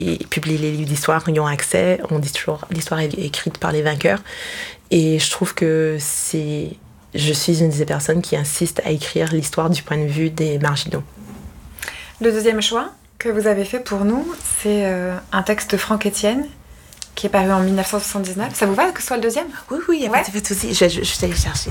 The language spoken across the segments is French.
Ils publient les livres d'histoire, ils y ont accès. On dit toujours l'histoire est écrite par les vainqueurs. Et je trouve que je suis une des personnes qui insiste à écrire l'histoire du point de vue des marginaux. Le deuxième choix que vous avez fait pour nous, c'est un texte de Franck Etienne qui est paru en 1979. Ça vous va que ce soit le deuxième ? Oui, il n'y a pas de souci. Je suis allée chercher.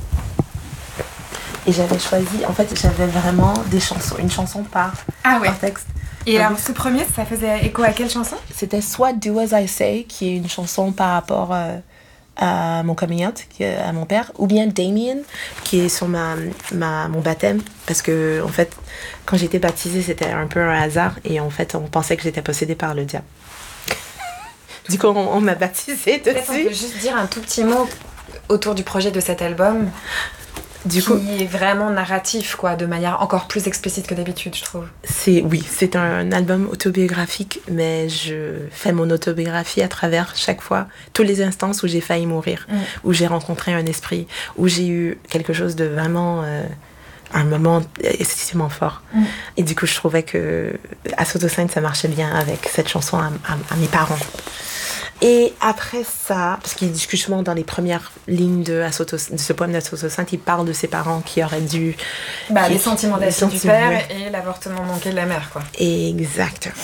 Et j'avais choisi, en fait, j'avais vraiment des chansons, une chanson par texte. Et alors, ce premier, ça faisait écho à quelle chanson ? C'était soit Do As I Say, qui est une chanson par rapport à mon coming out, à mon père, ou bien Damien, qui est sur mon baptême, parce que, en fait, quand j'étais baptisée, c'était un peu un hasard, et en fait, on pensait que j'étais possédée par le diable. Du coup, on m'a baptisée dessus. Peut-être on peut juste dire un tout petit mot autour du projet de cet album. Qui est vraiment narratif, quoi, de manière encore plus explicite que d'habitude, je trouve. C'est un album autobiographique, mais je fais mon autobiographie à travers chaque fois, toutes les instances où j'ai failli mourir, où j'ai rencontré un esprit, où j'ai eu quelque chose de vraiment... un moment excessivement fort. Et du coup, je trouvais que Assoto-Sainte, ça marchait bien avec cette chanson à mes parents. Et après ça, parce qu'il dit justement dans les premières lignes de ce poème d'Assoto-Sainte, il parle de ses parents qui auraient dû... les sentiments d'acide du père et l'avortement manqué de la mère, quoi. Exactement.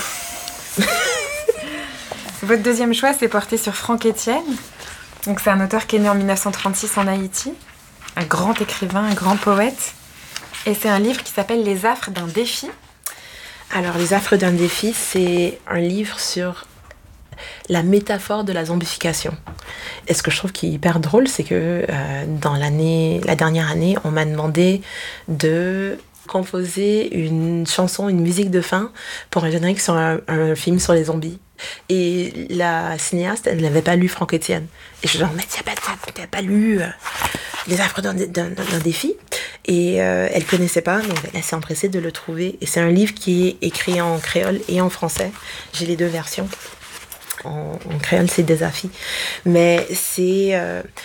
Votre deuxième choix, c'est porté sur Franck Etienne. Donc, c'est un auteur qui est né en 1936 en Haïti. Un grand écrivain, un grand poète. Et c'est un livre qui s'appelle Les affres d'un défi. Alors, Les affres d'un défi, c'est un livre sur la métaphore de la zombification. Et ce que je trouve qui est hyper drôle, c'est que dans la dernière année, on m'a demandé de composer une chanson, une musique de fin pour un générique sur un film sur les zombies. Et la cinéaste, elle n'avait pas lu Franck Etienne. Et je suis genre, mais tu n'as pas lu Les affres d'un défi. Et elle ne connaissait pas, donc elle s'est empressée de le trouver. Et c'est un livre qui est écrit en créole et en français. J'ai les deux versions. En créole, c'est Désafi. Mais c'est...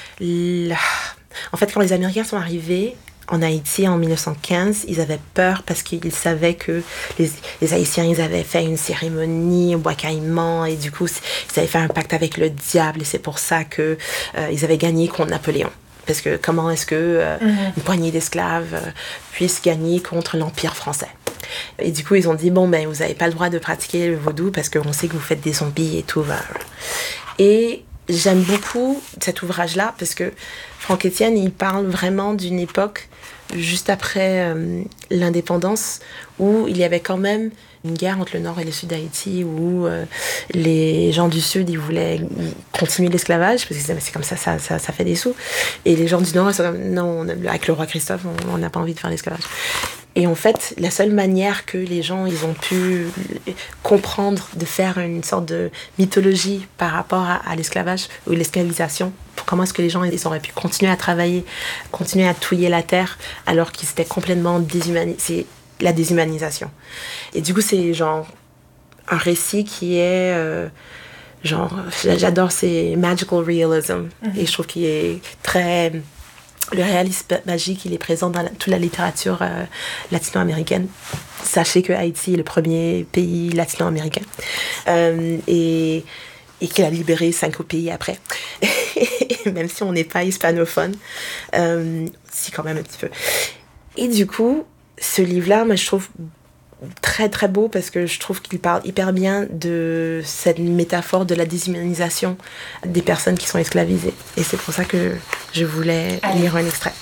En fait, quand les Américains sont arrivés en Haïti en 1915, ils avaient peur parce qu'ils savaient que les Haïtiens, ils avaient fait une cérémonie au bois caïman et du coup, ils avaient fait un pacte avec le diable et c'est pour ça que ils avaient gagné contre Napoléon. Parce que comment est-ce que une poignée d'esclaves puisse gagner contre l'Empire français? Et du coup, ils ont dit, bon, ben, vous n'avez pas le droit de pratiquer le vaudou parce qu'on sait que vous faites des zombies et tout. Et j'aime beaucoup cet ouvrage-là parce que Franck Etienne, il parle vraiment d'une époque juste après l'indépendance où il y avait quand même une guerre entre le nord et le sud d'Haïti où les gens du sud, ils voulaient continuer l'esclavage parce que c'est comme ça fait des sous. Et les gens du nord, ils sont comme, non, avec le roi Christophe, on n'a pas envie de faire l'esclavage. Et en fait, la seule manière que les gens ils ont pu comprendre de faire une sorte de mythologie par rapport à l'esclavage ou l'esclavisation, comment est-ce que les gens ils auraient pu continuer à travailler, continuer à touiller la terre alors qu'ils étaient complètement déshumanisés, c'est la déshumanisation. Et du coup, c'est genre un récit qui est j'adore, c'est magical realism. Et je trouve qu'il est très... Le réalisme magique, il est présent dans toute la littérature latino-américaine. Sachez que Haïti est le premier pays latino-américain et qu'il a libéré 5 pays après. Même si on n'est pas hispanophone, si quand même un petit peu. Et du coup, ce livre-là, moi, je trouve très très beau parce que je trouve qu'il parle hyper bien de cette métaphore de la déshumanisation des personnes qui sont esclavisées. Et c'est pour ça que je voulais lire un extrait.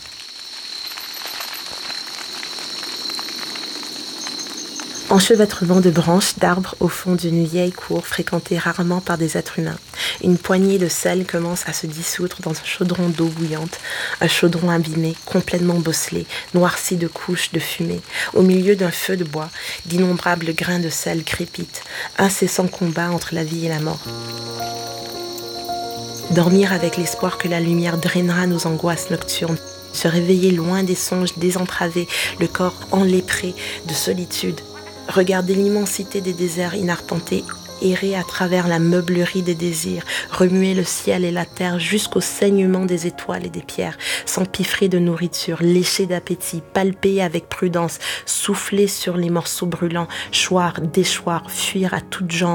Enchevêtrement de branches d'arbres au fond d'une vieille cour fréquentée rarement par des êtres humains. Une poignée de sel commence à se dissoudre dans un chaudron d'eau bouillante. Un chaudron abîmé, complètement bosselé, noirci de couches de fumée. Au milieu d'un feu de bois, d'innombrables grains de sel crépitent. Incessant combat entre la vie et la mort. Dormir avec l'espoir que la lumière drainera nos angoisses nocturnes. Se réveiller loin des songes désentravés, le corps enlépré de solitude. Regarder l'immensité des déserts inarpentés, errer à travers la meublerie des désirs, remuer le ciel et la terre jusqu'au saignement des étoiles et des pierres, s'empiffrer de nourriture, lécher d'appétit, palper avec prudence, souffler sur les morceaux brûlants, choir, déchoir, fuir à toutes jambes.